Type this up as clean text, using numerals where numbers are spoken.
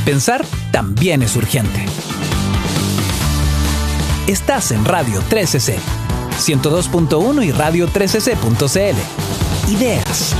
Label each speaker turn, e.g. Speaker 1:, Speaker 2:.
Speaker 1: Pensar también es urgente. Estás en Radio 13C, 102.1 y radio13c.cl. Ideas,